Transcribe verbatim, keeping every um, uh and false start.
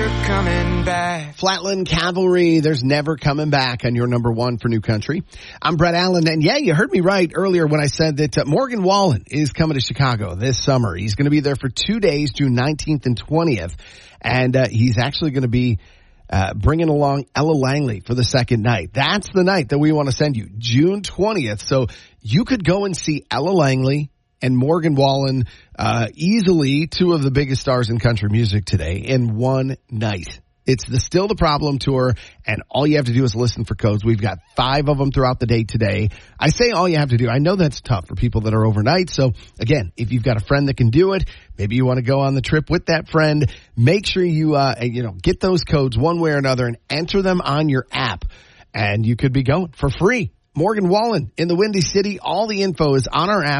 coming back. Flatland Cavalry, there's never coming back on your number one for New Country. I'm Brett Allen, and yeah, you heard me right earlier when I said that uh, Morgan Wallen is coming to Chicago this summer. He's going to be there for two days, June nineteenth and twentieth, and uh, he's actually going to be uh, bringing along Ella Langley for the second night. That's the night that we want to send you, June twentieth. So you could go and see Ella Langley and Morgan Wallen, uh, easily two of the biggest stars in country music today in one night. It's the Still the Problem tour, and all you have to do is listen for codes. We've got five of them throughout the day today. I say all you have to do. I know that's tough for people that are overnight. So again, if you've got a friend that can do it, maybe you want to go on the trip with that friend, make sure you, uh, you know, get those codes one way or another and enter them on your app, and you could be going for free. Morgan Wallen in the Windy City. All the info is on our app.